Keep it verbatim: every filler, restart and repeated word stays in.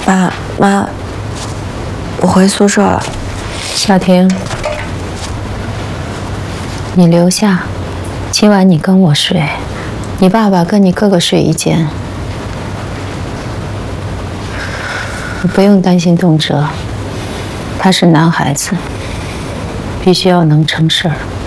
妈妈，我回宿舍了。 小婷，你留下，今晚你跟我睡，你爸爸跟你哥哥睡一间。你不用担心动辄，他是男孩子，必须要能成事儿。